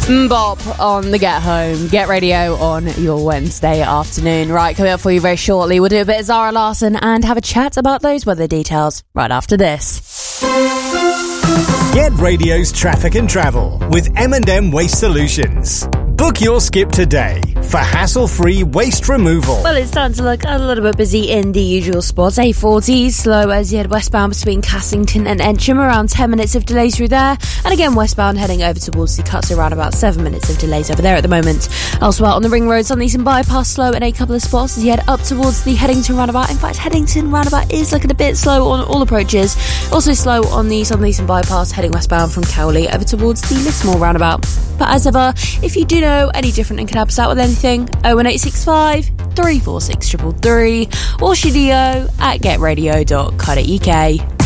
Bop on the Get Home, Get Radio on your Wednesday afternoon. Right, coming up for you very shortly, we'll do a bit of Zara Larsson and have a chat about those weather details right after this. Get Radio's traffic and travel with M&M Waste Solutions. Book your skip today for hassle-free waste removal. Well, it's starting to look a little bit busy in the usual spots. A40 slow as you head westbound between Cassington and Ensham, around 10 minutes of delays through there. And again, westbound heading over towards the cuts, around about 7 minutes of delays over there at the moment. Elsewhere on the ring road, Southern Eastern Bypass slow in a couple of spots as you head up towards the Headington roundabout. In fact, Headington roundabout is looking a bit slow on all approaches. Also slow on the Southern Eastern Bypass heading westbound from Cowley over towards the Lismore roundabout. But as ever, if you do know any different and can help us out with anything, 01865 346 333 or shadio@getradio.co.uk.